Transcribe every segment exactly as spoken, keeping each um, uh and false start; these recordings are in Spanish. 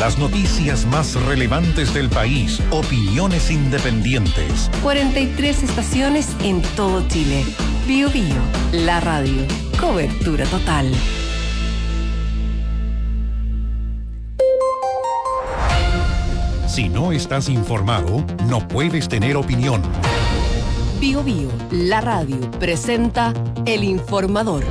Las noticias más relevantes del país, opiniones independientes. cuarenta y tres estaciones en todo Chile. Bio Bio, la radio. Cobertura total. Si no estás informado, no puedes tener opinión. Bio Bio, la radio, presenta El Informador.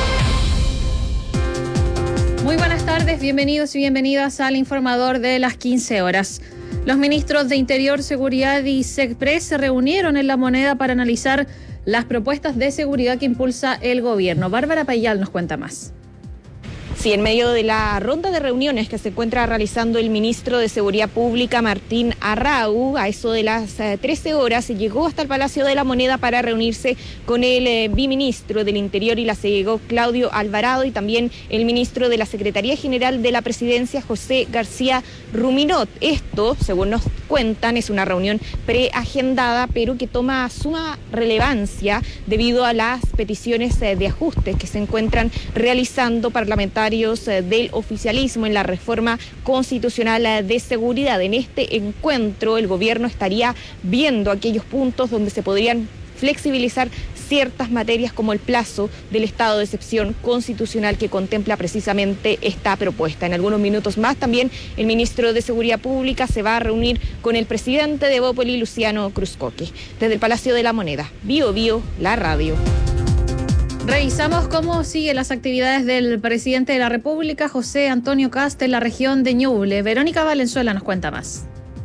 Muy buenas tardes, bienvenidos y bienvenidas al Informador de las quince horas. Los ministros de Interior, Seguridad y SECPRES se reunieron en La Moneda para analizar las propuestas de seguridad que impulsa el gobierno. Bárbara Payal nos cuenta más. Sí, en medio de la ronda de reuniones que se encuentra realizando el ministro de Seguridad Pública, Martín Arrau, a eso de las eh, trece horas, llegó hasta el Palacio de la Moneda para reunirse con el eh, biministro del Interior y la llegó Claudio Alvarado y también el ministro de la Secretaría General de la Presidencia, José García Ruminot. Esto, según nos cuentan, es una reunión preagendada, pero que toma suma relevancia debido a las peticiones eh, de ajustes que se encuentran realizando parlamentarios del oficialismo en la reforma constitucional de seguridad. En este encuentro el gobierno estaría viendo aquellos puntos donde se podrían flexibilizar ciertas materias como el plazo del estado de excepción constitucional que contempla precisamente esta propuesta. En algunos minutos más también el ministro de Seguridad Pública se va a reunir con el presidente de Bópoli, Luciano Cruzcoque. Desde el Palacio de la Moneda, Bio Bio, la radio. Revisamos cómo siguen las actividades del presidente de la República, José Antonio Kast, en la región de Ñuble. Verónica Valenzuela nos cuenta más.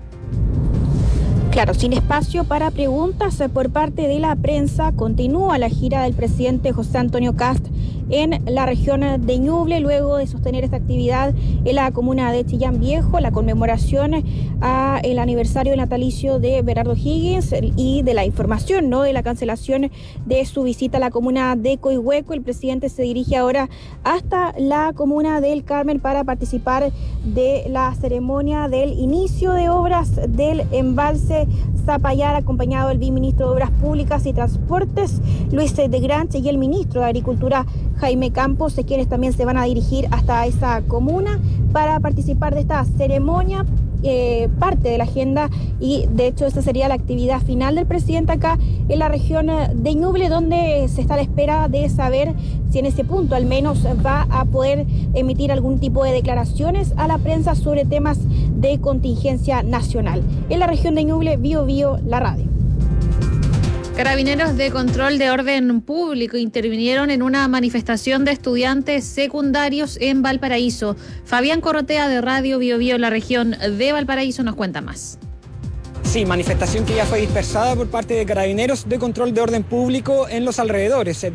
Claro, sin espacio para preguntas por parte de la prensa, continúa la gira del presidente José Antonio Kast en la región de Ñuble, luego de sostener esta actividad en la comuna de Chillán Viejo, la conmemoración al aniversario natalicio de Bernardo Higgins y de la información, ¿no?, de la cancelación de su visita a la comuna de Coihueco. El presidente se dirige ahora hasta la comuna del Carmen para participar de la ceremonia del inicio de obras del embalse Zapallar, acompañado del viceministro de Obras Públicas y Transportes, Luis de Granche, y el ministro de Agricultura, Jaime Campos, quienes también se van a dirigir hasta esa comuna para participar de esta ceremonia, eh, parte de la agenda, y de hecho esta sería la actividad final del presidente acá en la región de Ñuble, donde se está a la espera de saber si en ese punto al menos va a poder emitir algún tipo de declaraciones a la prensa sobre temas de contingencia nacional. En la región de Ñuble, Bio Bio, la radio. Carabineros de Control de Orden Público intervinieron en una manifestación de estudiantes secundarios en Valparaíso. Fabián Corrotea, de Radio Bio Bio, la región de Valparaíso, nos cuenta más. Sí, manifestación que ya fue dispersada por parte de Carabineros de Control de Orden Público en los alrededores